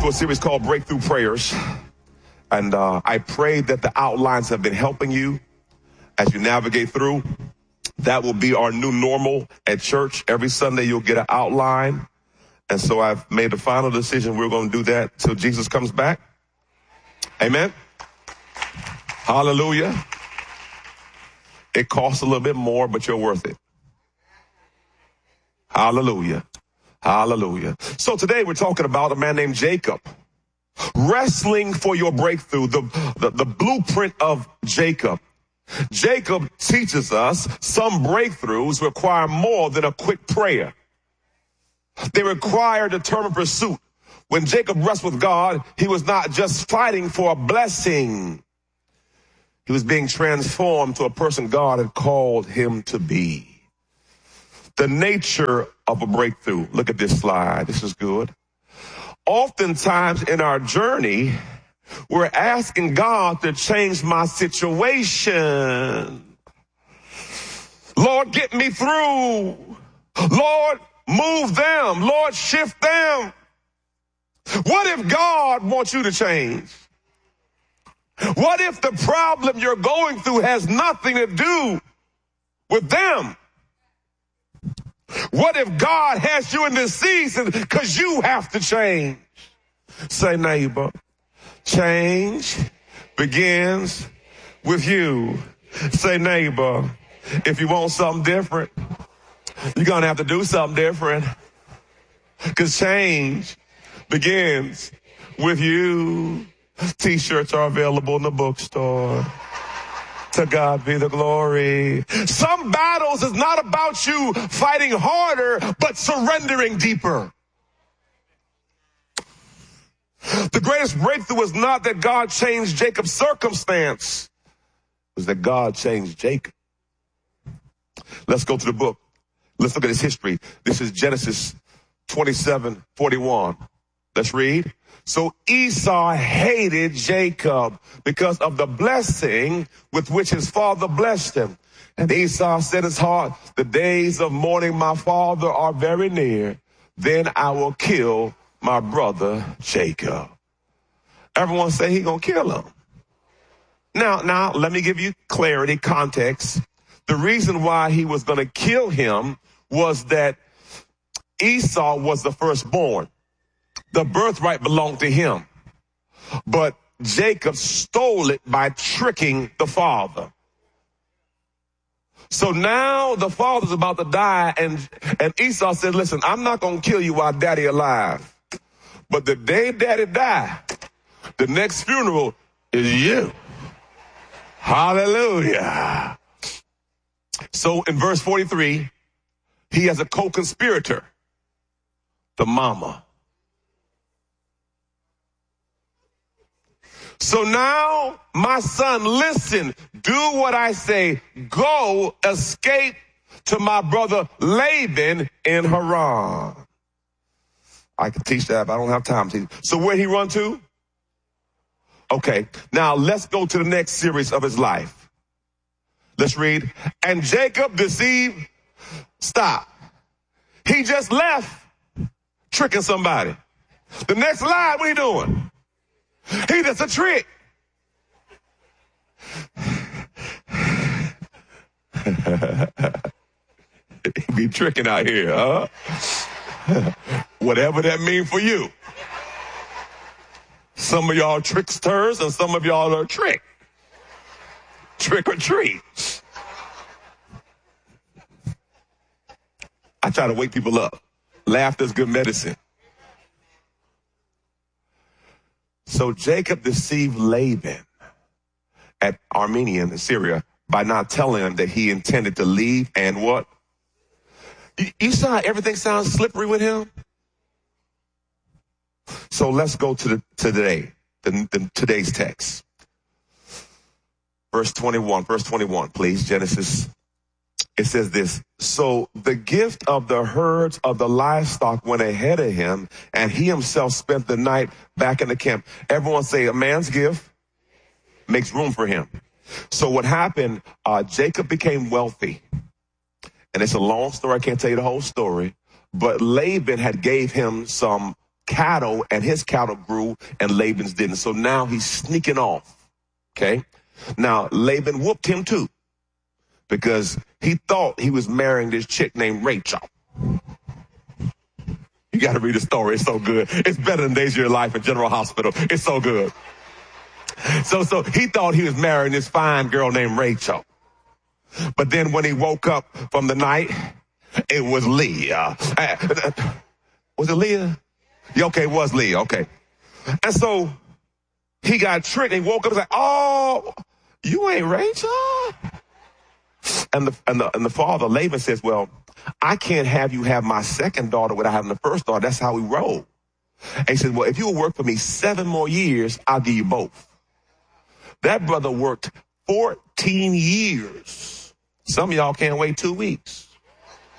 to a series called Breakthrough Prayers. And I pray that the outlines have been helping you as you navigate through. That will be our new normal at church. Every Sunday you'll get an outline. And so I've made the final decision. We're going to do that till Jesus comes back. Amen. Hallelujah. It costs a little bit more, but you're worth it. Hallelujah. Hallelujah. So today we're talking about a man named Jacob. Wrestling for your breakthrough, the blueprint of Jacob. Jacob teaches us some breakthroughs require more than a quick prayer. They require determined pursuit. When Jacob wrestled with God, he was not just fighting for a blessing. He was being transformed to a person God had called him to be. The nature of a breakthrough. Look at this slide. This is good. Oftentimes in our journey, we're asking God to change my situation. Lord, get me through. Lord, move them. Lord, shift them. What if God wants you to change? What if the problem you're going through has nothing to do with them? What if God has you in this season because you have to change? Say, neighbor, change begins with you. Say, neighbor, if you want something different, you're going to have to do something different, because change begins with you. T-shirts are available in the bookstore. To God be the glory. Some battles is not about you fighting harder, but surrendering deeper. The greatest breakthrough was not that God changed Jacob's circumstance. It was that God changed Jacob. Let's go to the book. Let's look at his history. This is Genesis 27:41. Let's read. So Esau hated Jacob because of the blessing with which his father blessed him. And Esau said in his heart, the days of mourning my father are very near. Then I will kill my brother Jacob. Everyone say he gonna kill him. Now, let me give you clarity, context. The reason why he was gonna kill him was that Esau was the firstborn. The birthright belonged to him. But Jacob stole it by tricking the father. So now the father's about to die, and Esau said, listen, I'm not going to kill you while daddy alive. But the day daddy die, the next funeral is you. Hallelujah. So in verse 43, he has a co-conspirator, the mama. So now, my son, listen, do what I say. Go escape to my brother Laban in Haran. I can teach that, but I don't have time to. So where'd he run to? Okay, now let's go to the next series of his life. Let's read. And Jacob deceived. Stop. He just left tricking somebody. The next line, what are you doing? He does a trick. He be tricking out here, huh? Whatever that means for you. Some of y'all tricksters and some of y'all are trick. Trick or treat. I try to wake people up. Laughter's good medicine. So Jacob deceived Laban at Armenian in Syria by not telling him that he intended to leave and what? You saw how everything sounds slippery with him? So let's go to today's text. Verse 21, please, Genesis. It says this, so the gift of the herds of the livestock went ahead of him, and he himself spent the night back in the camp. Everyone say, a man's gift makes room for him. So what happened, Jacob became wealthy. And it's a long story. I can't tell you the whole story. But Laban had gave him some cattle, and his cattle grew and Laban's didn't. So now he's sneaking off. Okay. Now Laban whooped him too, because he thought he was marrying this chick named Rachel. You got to read the story. It's so good. It's better than Days of Your Life at General Hospital. It's so good. So he thought he was marrying this fine girl named Rachel. But then when he woke up from the night, it was Leah. Was it Leah? Yeah, okay, it was Leah. Okay. And so he got tricked. He woke up and said, "Oh, you ain't Rachel?" And the father, Laban, says, "Well, I can't have you have my second daughter without having the first daughter. That's how we roll." And he said, "Well, if you will work for me 7 more years, I'll give you both." That brother worked 14 years. Some of y'all can't wait 2 weeks.